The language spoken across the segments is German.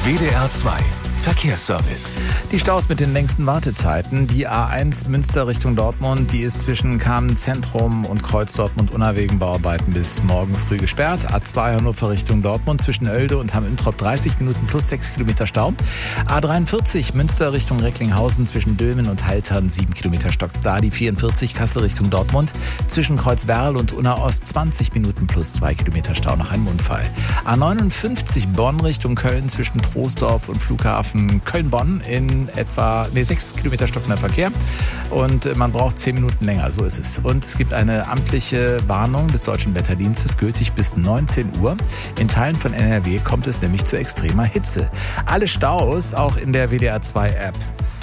WDR 2 Verkehrsservice. Die Staus mit den längsten Wartezeiten. Die A1 Münster Richtung Dortmund, die ist zwischen Kamenz-Zentrum und Kreuz Dortmund-Unna wegen Bauarbeiten bis morgen früh gesperrt. A2 Hannover Richtung Dortmund zwischen Oelde und Hamm-Üntrop 30 Minuten plus 6 Kilometer Stau. A43 Münster Richtung Recklinghausen zwischen Dülmen und Haltern 7 Kilometer stockt's da. Die 44 Kassel Richtung Dortmund zwischen Kreuzwerl und Unna Ost 20 Minuten plus 2 Kilometer Stau nach einem Unfall. A59 Bonn Richtung Köln zwischen Troisdorf und Flughafen Köln-Bonn in etwa 6 Kilometer stockender Verkehr und man braucht 10 Minuten länger, so ist es. Und es gibt eine amtliche Warnung des Deutschen Wetterdienstes, gültig bis 19 Uhr. In Teilen von NRW kommt es nämlich zu extremer Hitze. Alle Staus auch in der WDR 2 App.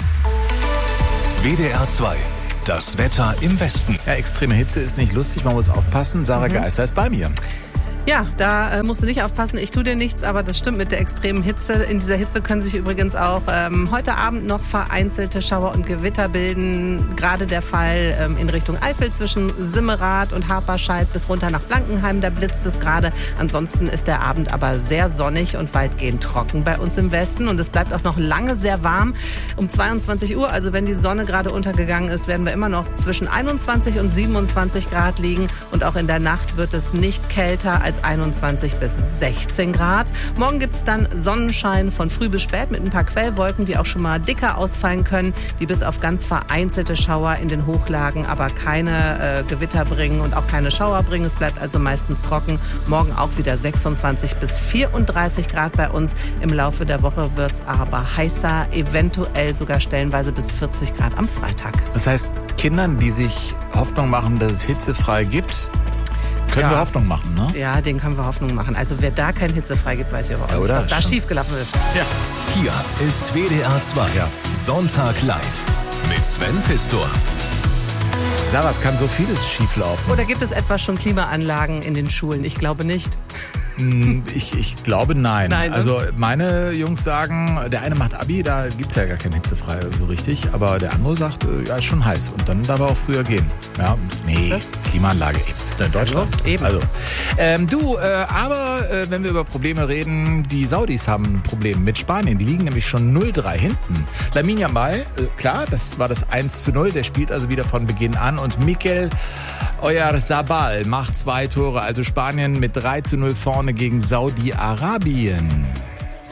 WDR 2. Das Wetter im Westen. Ja, extreme Hitze ist nicht lustig, man muss aufpassen. Sarah Geister ist bei mir. Ja, da musst du nicht aufpassen, ich tue dir nichts, aber das stimmt mit der extremen Hitze. In dieser Hitze können sich übrigens auch heute Abend noch vereinzelte Schauer und Gewitter bilden. Gerade der Fall in Richtung Eifel zwischen Simmerath und Haperscheid bis runter nach Blankenheim, da blitzt es gerade. Ansonsten ist der Abend aber sehr sonnig und weitgehend trocken bei uns im Westen. Und es bleibt auch noch lange sehr warm. Um 22 Uhr, also wenn die Sonne gerade untergegangen ist, werden wir immer noch zwischen 21 und 27 Grad liegen. Und auch in der Nacht wird es nicht kälter als 21 bis 16 Grad. Morgen gibt es dann Sonnenschein von früh bis spät mit ein paar Quellwolken, die auch schon mal dicker ausfallen können, die bis auf ganz vereinzelte Schauer in den Hochlagen aber keine Gewitter bringen und auch keine Schauer bringen. Es bleibt also meistens trocken. Morgen auch wieder 26 bis 34 Grad bei uns. Im Laufe der Woche wird es aber heißer, eventuell sogar stellenweise bis 40 Grad am Freitag. Das heißt, Kindern, die sich Hoffnung machen, dass es hitzefrei gibt, können wir Hoffnung machen, ne? Ja, denen können wir Hoffnung machen. Also wer da kein hitzefrei gibt, weiß ich aber auch nicht, was da schiefgelaufen ist. Ja. Hier ist WDR 2. Sonntag live mit Sven Pistor. Sarah, es kann so vieles schieflaufen. Oder gibt es etwa schon Klimaanlagen in den Schulen? Ich glaube nicht. Ich glaube nein. Nein, ne? Also meine Jungs sagen, der eine macht Abi, da gibt's ja gar kein hitzefrei so richtig. Aber der andere sagt, ja, ist schon heiß. Und dann darf er auch früher gehen. Ja, nee, Klimaanlage, ist in Deutschland. Eben. Also, aber wenn wir über Probleme reden, die Saudis haben ein Problem mit Spanien. Die liegen nämlich schon 0-3 hinten. Lamine Yamal, klar, das war das 1-0. Der spielt also wieder von Beginn an. Und Mikel Oyarzabal macht 2 Tore. Also Spanien mit 3-0 vorne gegen Saudi-Arabien.